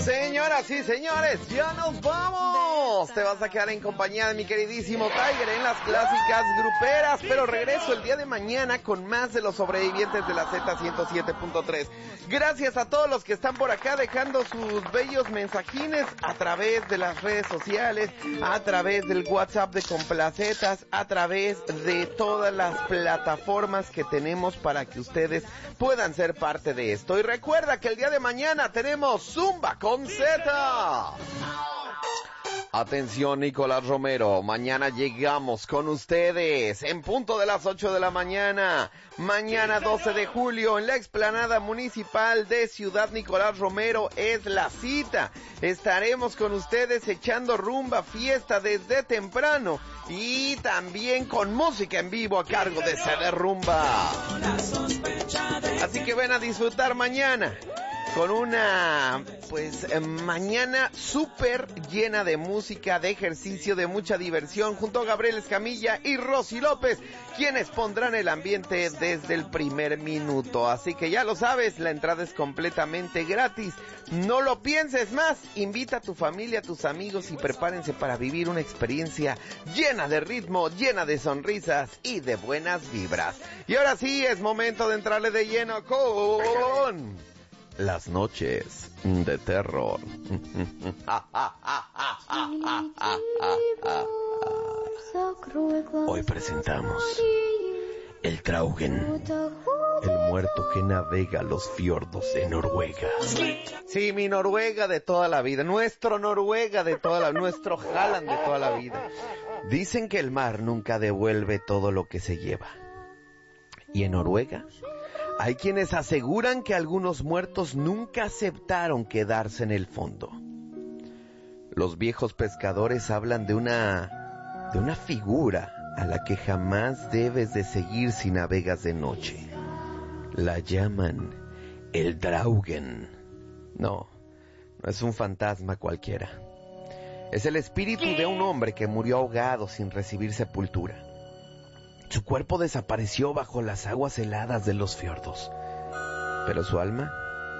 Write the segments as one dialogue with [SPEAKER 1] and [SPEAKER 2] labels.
[SPEAKER 1] Señoras y señores, ya nos vamos. Te vas a quedar en compañía de mi queridísimo Tiger en las clásicas gruperas, pero regreso el día de mañana con más de los sobrevivientes de la Z107.3. Gracias a todos los que están por acá dejando sus bellos mensajines a través de las redes sociales, a través del WhatsApp de Complacetas, a través de todas las plataformas que tenemos para que ustedes puedan ser parte de esto. Y recuerda que el día de mañana tenemos Zumba con Z. Atención, Nicolás Romero, mañana llegamos con ustedes en punto de las 8 de la mañana. Mañana 12 de julio en la explanada municipal de Ciudad Nicolás Romero es la cita. Estaremos con ustedes echando rumba, fiesta desde temprano y también con música en vivo a cargo de CD Rumba. Así que ven a disfrutar mañana con una, mañana súper llena de música, de ejercicio, de mucha diversión, junto a Gabriel Escamilla y Rosy López, quienes pondrán el ambiente desde el primer minuto. Así que ya lo sabes, la entrada es completamente gratis. No lo pienses más, invita a tu familia, a tus amigos y prepárense para vivir una experiencia llena de ritmo, llena de sonrisas y de buenas vibras. Y ahora sí, es momento de entrarle de lleno con las noches de terror. Hoy presentamos el Draugen, el muerto que navega los fiordos de Noruega. Sí, mi Noruega de toda la vida, nuestro Noruega de toda la vida, nuestro Halland de toda la vida. Dicen que el mar nunca devuelve todo lo que se lleva. Y en Noruega hay quienes aseguran que algunos muertos nunca aceptaron quedarse en el fondo. Los viejos pescadores hablan de una figura a la que jamás debes de seguir si navegas de noche. La llaman el Draugen. No es un fantasma cualquiera. Es el espíritu de un hombre que murió ahogado sin recibir sepultura. Su cuerpo desapareció bajo las aguas heladas de los fiordos, pero su alma,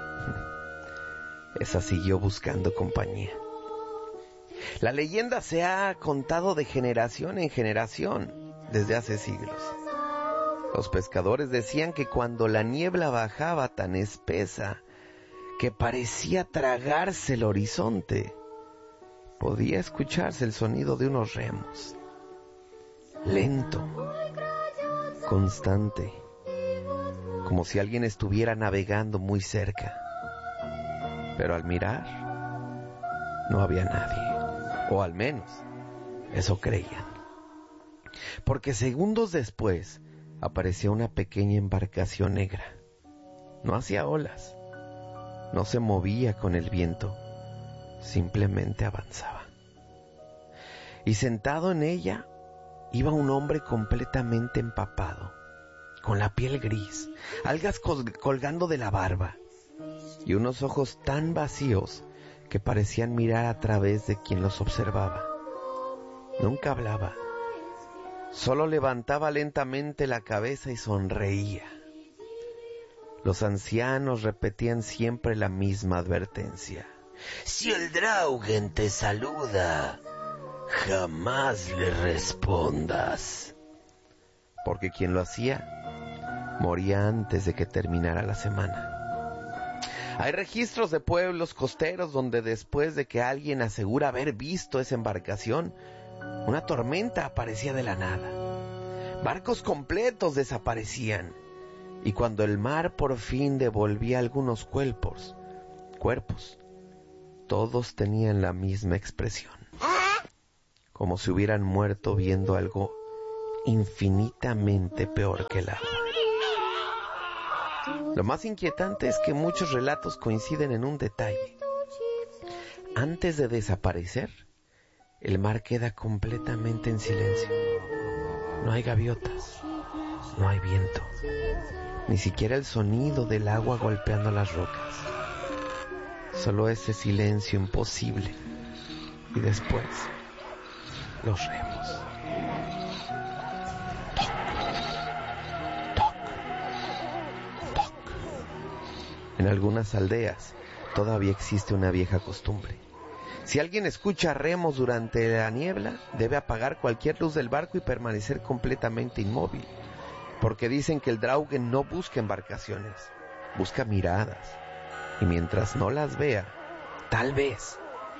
[SPEAKER 1] esa siguió buscando compañía. La leyenda se ha contado de generación en generación desde hace siglos. Los pescadores decían que cuando la niebla bajaba tan espesa que parecía tragarse el horizonte, podía escucharse el sonido de unos remos, lento, constante, como si alguien estuviera navegando muy cerca. Pero al mirar, no había nadie, o al menos eso creían. Porque segundos después apareció una pequeña embarcación negra. No hacía olas, no se movía con el viento, simplemente avanzaba. Y sentado en ella iba un hombre completamente empapado, con la piel gris, algas colgando de la barba, y unos ojos tan vacíos que parecían mirar a través de quien los observaba. Nunca hablaba, solo levantaba lentamente la cabeza y sonreía. Los ancianos repetían siempre la misma advertencia: si el Draugen te saluda, jamás le respondas. Porque quien lo hacía moría antes de que terminara la semana. Hay registros de pueblos costeros donde después de que alguien asegura haber visto esa embarcación, una tormenta aparecía de la nada. Barcos completos desaparecían. Y cuando el mar por fin devolvía algunos cuerpos, todos tenían la misma expresión, como si hubieran muerto viendo algo infinitamente peor que el agua. Lo más inquietante es que muchos relatos coinciden en un detalle. Antes de desaparecer, el mar queda completamente en silencio. No hay gaviotas, no hay viento, ni siquiera el sonido del agua golpeando las rocas. Solo ese silencio imposible. Y después, los remos. Toc, toc, toc. En algunas aldeas, todavía existe una vieja costumbre. Si alguien escucha remos durante la niebla, debe apagar cualquier luz del barco y permanecer completamente inmóvil, porque dicen que el Draugen no busca embarcaciones, busca miradas, y mientras no las vea, tal vez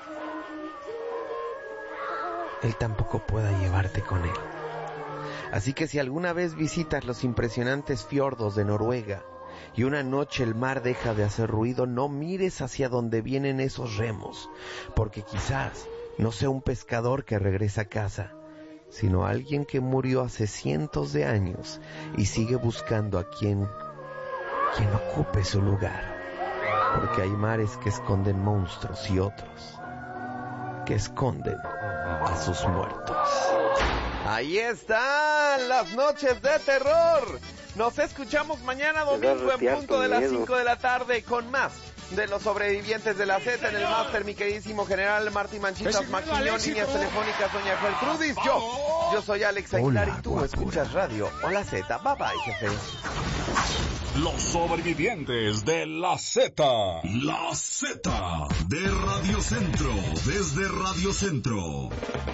[SPEAKER 1] él tampoco pueda llevarte con él. Así que si alguna vez visitas los impresionantes fiordos de Noruega y una noche el mar deja de hacer ruido, no mires hacia donde vienen esos remos, porque quizás no sea un pescador que regresa a casa, sino alguien que murió hace cientos de años y sigue buscando a quien ocupe su lugar, porque hay mares que esconden monstruos y otros que esconden a sus muertos. Ahí están las noches de terror. Nos escuchamos mañana domingo en punto de las 5 de la tarde con más de los sobrevivientes de la Z en el máster, mi queridísimo general Martín Manchitas, Maquillón, líneas telefónicas, doña Gertrudis. Yo soy Alex Aguilar y tú escuchas Radio Hola Z. Bye bye, jefe.
[SPEAKER 2] Los sobrevivientes de la Z. La Z de Radio Centro, desde Radio Centro.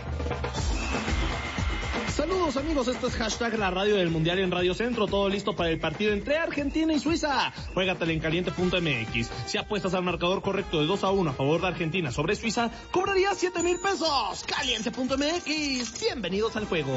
[SPEAKER 3] Saludos amigos, esto es hashtag la radio del mundial en Radio Centro, todo listo para el partido entre Argentina y Suiza. Juégatela en caliente.mx. Si apuestas al marcador correcto de 2-1 a favor de Argentina sobre Suiza, cobrarías 7,000 pesos. Caliente.mx. Bienvenidos al juego.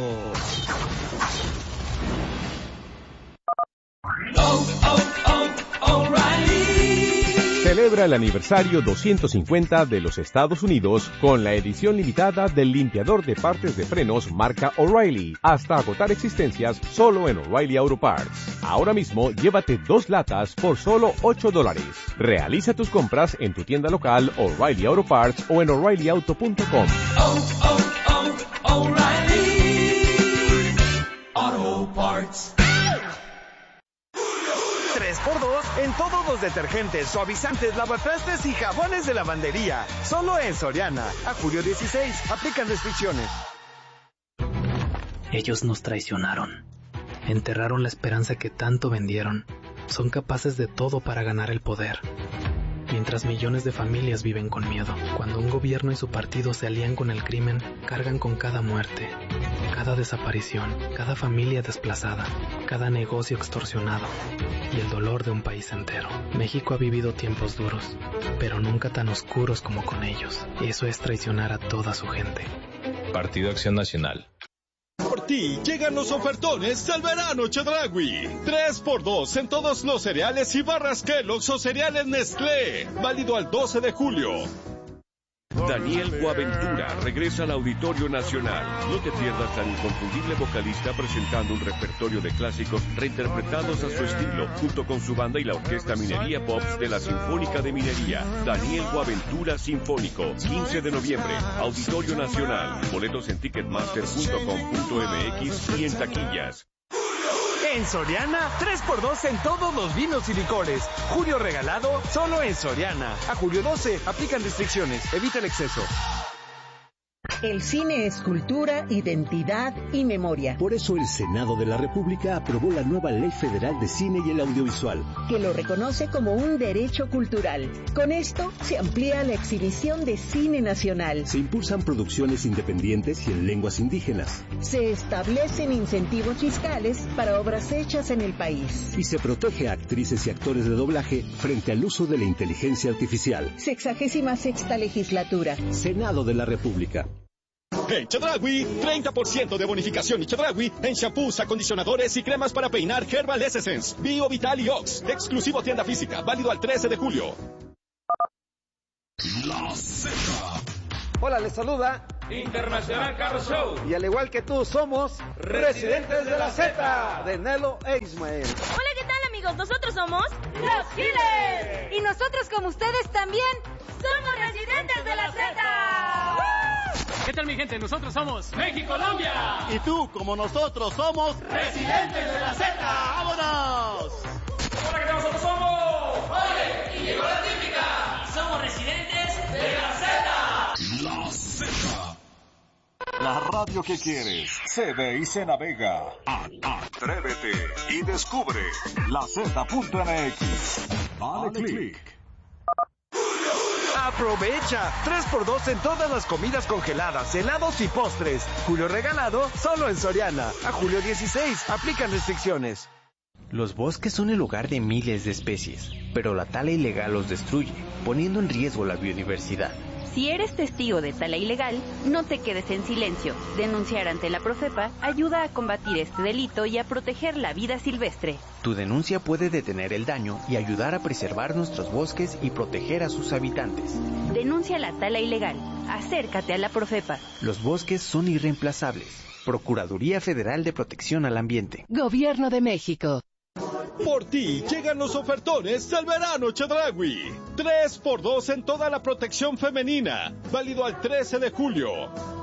[SPEAKER 4] Celebra el aniversario 250 de los Estados Unidos con la edición limitada del limpiador de partes de frenos marca O'Reilly, hasta agotar existencias solo en O'Reilly Auto Parts. Ahora mismo llévate 2 latas por solo $8. Realiza tus compras en tu tienda local O'Reilly Auto Parts o en O'ReillyAuto.com.
[SPEAKER 5] O'Reilly Auto Parts.
[SPEAKER 6] 3x2 en todos los detergentes, suavizantes, lavatrastes y jabones de lavandería. Solo en Soriana. A julio 16. Aplican restricciones.
[SPEAKER 7] Ellos nos traicionaron. Enterraron la esperanza que tanto vendieron. Son capaces de todo para ganar el poder. Mientras millones de familias viven con miedo. Cuando un gobierno y su partido se alían con el crimen, cargan con cada muerte, cada desaparición, cada familia desplazada, cada negocio extorsionado y el dolor de un país entero. México ha vivido tiempos duros, pero nunca tan oscuros como con ellos. Eso es traicionar a toda su gente.
[SPEAKER 8] Partido Acción Nacional.
[SPEAKER 9] Por ti llegan los ofertones del verano Chedraui. 3x2 en todos los cereales y barras Kellogg's o cereales Nestlé. Válido al 12 de julio.
[SPEAKER 10] Daniel Boaventura regresa al Auditorio Nacional. No te pierdas al inconfundible vocalista presentando un repertorio de clásicos reinterpretados a su estilo, junto con su banda y la Orquesta Minería Pops de la Sinfónica de Minería. Daniel Boaventura Sinfónico, 15 de noviembre, Auditorio Nacional. Boletos en ticketmaster.com.mx y en taquillas.
[SPEAKER 6] En Soriana, 3x2 en todos los vinos y licores. Julio regalado, solo en Soriana. A julio 12, aplican restricciones. Evita el exceso.
[SPEAKER 11] El cine es cultura, identidad y memoria.
[SPEAKER 12] Por eso el Senado de la República aprobó la nueva Ley Federal de Cine y el Audiovisual,
[SPEAKER 11] que lo reconoce como un derecho cultural. Con esto se amplía la exhibición de cine nacional.
[SPEAKER 12] Se impulsan producciones independientes y en lenguas indígenas.
[SPEAKER 11] Se establecen incentivos fiscales para obras hechas en el país.
[SPEAKER 12] Y se protege a actrices y actores de doblaje frente al uso de la inteligencia artificial.
[SPEAKER 11] 66ª legislatura.
[SPEAKER 12] Senado de la República.
[SPEAKER 9] En Chedraui, 30% de bonificación y Chedraui en shampoos, acondicionadores y cremas para peinar Herbal Essence, Bio Vital y Ox. Exclusivo tienda física, válido al 13 de julio.
[SPEAKER 2] La Z.
[SPEAKER 6] Hola, les saluda
[SPEAKER 13] Internacional Carro Show.
[SPEAKER 6] Y al igual que tú, somos Residentes de la Z, de Nelo e Ismael.
[SPEAKER 14] Hola, ¿qué tal, amigos? Nosotros somos Los Giles.
[SPEAKER 15] Y nosotros, como ustedes también,
[SPEAKER 14] somos Residentes de la Z.
[SPEAKER 13] ¿Qué tal, mi gente? Nosotros somos México Colombia.
[SPEAKER 6] Y tú, como nosotros, somos
[SPEAKER 13] Residentes de la Z.
[SPEAKER 6] ¡Vámonos!
[SPEAKER 13] Hola, ¿qué tal? Nosotros somos
[SPEAKER 5] Vale, y llegó la típica.
[SPEAKER 14] Somos Residentes
[SPEAKER 5] de la Z.
[SPEAKER 2] La Z. La radio que quieres se ve y se navega. Atrévete y descubre la Z.mx. Dale click.
[SPEAKER 6] ¡Aprovecha! 3x2 en todas las comidas congeladas, helados y postres. Julio regalado, solo en Soriana. A julio 16, aplican restricciones.
[SPEAKER 16] Los bosques son el hogar de miles de especies, pero la tala ilegal los destruye, poniendo en riesgo la biodiversidad.
[SPEAKER 17] Si eres testigo de tala ilegal, no te quedes en silencio. Denunciar ante la Profepa ayuda a combatir este delito y a proteger la vida silvestre.
[SPEAKER 16] Tu denuncia puede detener el daño y ayudar a preservar nuestros bosques y proteger a sus habitantes.
[SPEAKER 17] Denuncia la tala ilegal. Acércate a la Profepa.
[SPEAKER 16] Los bosques son irreemplazables. Procuraduría Federal de Protección al Ambiente.
[SPEAKER 18] Gobierno de México.
[SPEAKER 9] Por ti llegan los ofertones del verano Chedraui. 3x2 en toda la protección femenina. Válido al 13 de julio.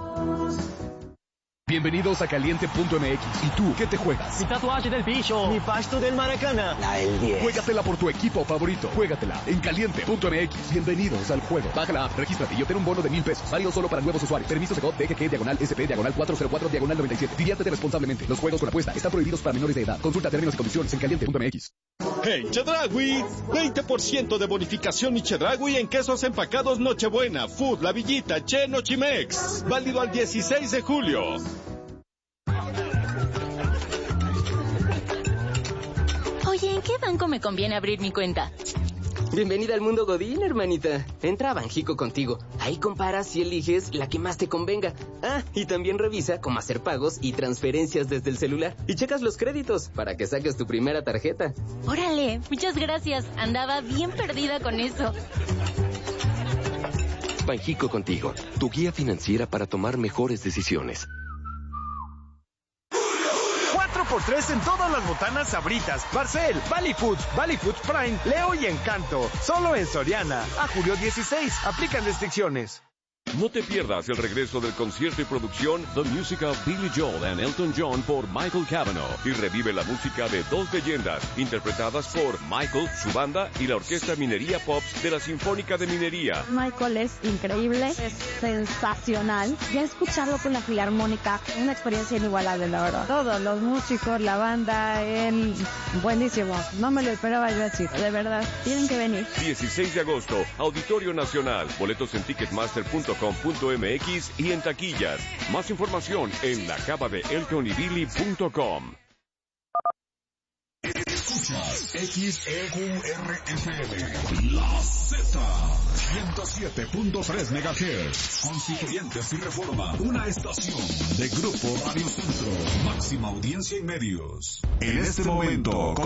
[SPEAKER 19] Bienvenidos a Caliente.mx. ¿Y tú qué te juegas?
[SPEAKER 20] Mi tatuaje del bicho. Mi pasto del Maracana.
[SPEAKER 19] La del 10. Juégatela por tu equipo favorito. Juégatela en Caliente.mx. Bienvenidos al juego. Baja la app, regístrate y obtén un bono de $1,000. Válido solo para nuevos usuarios. Permiso de DGK/SP/404/97. Diviértete responsablemente. Los juegos con apuesta están prohibidos para menores de edad. Consulta términos y condiciones en Caliente.mx.
[SPEAKER 9] En Chedraui, 20% de bonificación y Chedraui en quesos empacados Nochebuena, Food, La Villita, Cheno, Chimex. Válido al 16 de julio.
[SPEAKER 14] Oye, ¿en qué banco me conviene abrir mi cuenta?
[SPEAKER 21] Bienvenida al mundo Godín, hermanita. Entra a Banjico Contigo. Ahí comparas y eliges la que más te convenga. Ah, y también revisa cómo hacer pagos y transferencias desde el celular. Y checas los créditos para que saques tu primera tarjeta.
[SPEAKER 14] Órale, muchas gracias. Andaba bien perdida con eso.
[SPEAKER 10] Banjico Contigo, tu guía financiera para tomar mejores decisiones.
[SPEAKER 6] 4x3 en todas las botanas Sabritas, Barcel, Valley Foods Prime, Leo y Encanto. Solo en Soriana. A julio 16. Aplican restricciones.
[SPEAKER 10] No te pierdas el regreso del concierto y producción The Music of Billy Joel and Elton John por Michael Cavanaugh y revive la música de dos leyendas interpretadas por Michael, su banda y la Orquesta Minería Pops de la Sinfónica de Minería.
[SPEAKER 22] Michael es increíble, es sensacional. Ya escucharlo con la Filarmónica, una experiencia inigualable, la verdad. Todos los músicos, la banda, él, buenísimo. No me lo esperaba yo así, de verdad. Tienen que venir.
[SPEAKER 10] 16 de agosto, Auditorio Nacional. Boletos en ticketmaster.com.mx y en taquillas. Más información en la cava de eltonybilly.com.
[SPEAKER 2] Escuchas XEQRFM, La Z, 107.3 MHz, Constituyentes y Reforma, una estación de Grupo Radio Centro, máxima audiencia en medios. En este momento,